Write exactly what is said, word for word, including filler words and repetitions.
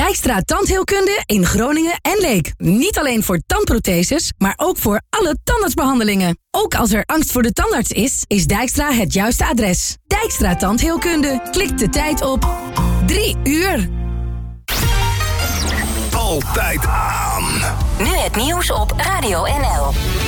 Dijkstra Tandheelkunde in Groningen en Leek. Niet alleen voor tandprotheses, maar ook voor alle tandartsbehandelingen. Ook als er angst voor de tandarts is, is Dijkstra het juiste adres. Dijkstra Tandheelkunde. Klik de tijd op drie uur. Altijd aan. Nu het nieuws op Radio N L.